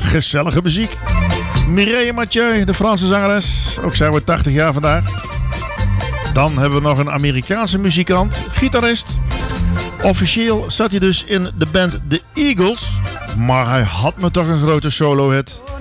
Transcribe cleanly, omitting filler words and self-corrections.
gezellige muziek. Mireille Mathieu, de Franse zangeres. Ook zij wordt 80 jaar vandaag. Dan hebben we nog een Amerikaanse muzikant, gitarist. Officieel zat hij dus in de band The Eagles. Maar hij had me toch een grote solo-hit.